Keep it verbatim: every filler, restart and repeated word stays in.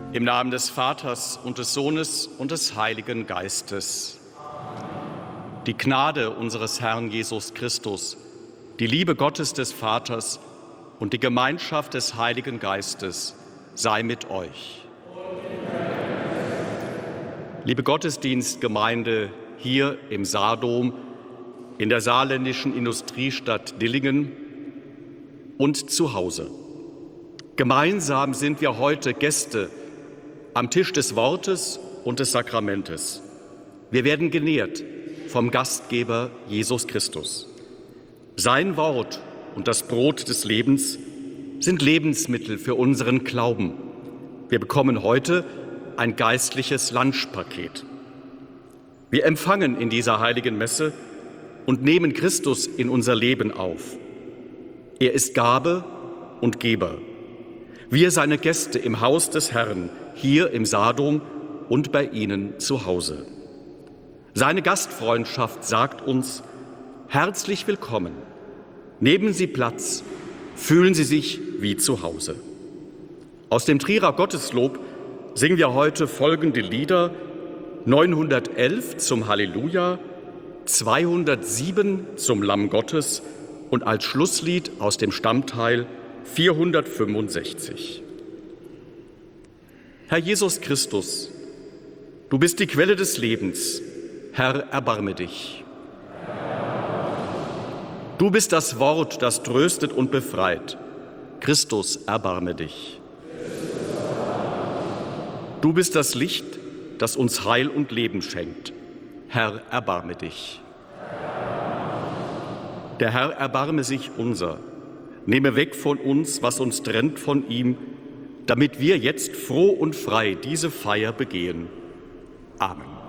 Im Namen des Vaters und des Sohnes und des Heiligen Geistes. Die Gnade unseres Herrn Jesus Christus, die Liebe Gottes des Vaters und die Gemeinschaft des Heiligen Geistes sei mit euch. Liebe Gottesdienstgemeinde hier im Saardom, in der saarländischen Industriestadt Dillingen und zu Hause. Gemeinsam sind wir heute Gäste am Tisch des Wortes und des Sakramentes. Wir werden genährt vom Gastgeber Jesus Christus. Sein Wort und das Brot des Lebens sind Lebensmittel für unseren Glauben. Wir bekommen heute ein geistliches Lunchpaket. Wir empfangen in dieser heiligen Messe und nehmen Christus in unser Leben auf. Er ist Gabe und Geber. Wir, seine Gäste im Haus des Herrn, hier im Saardom und bei Ihnen zu Hause. Seine Gastfreundschaft sagt uns: Herzlich willkommen. Nehmen Sie Platz, fühlen Sie sich wie zu Hause. Aus dem Trierer Gotteslob singen wir heute folgende Lieder: neunhundertelf zum Halleluja, zweihundertsieben zum Lamm Gottes und als Schlusslied aus dem Stammteil vierhundertfünfundsechzig. Herr Jesus Christus, du bist die Quelle des Lebens. Herr, erbarme dich. Du bist das Wort, das tröstet und befreit. Christus, erbarme dich. Du bist das Licht, das uns Heil und Leben schenkt. Herr, erbarme dich. Der Herr erbarme sich unser. Nehme weg von uns, was uns trennt von ihm, damit wir jetzt froh und frei diese Feier begehen. Amen.